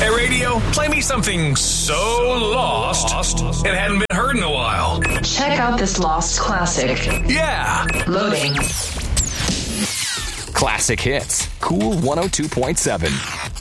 Hey, radio, play me something so lost it hadn't been heard in a while. Check out this lost classic. Yeah. Loading. Classic hits. Cool 102.7.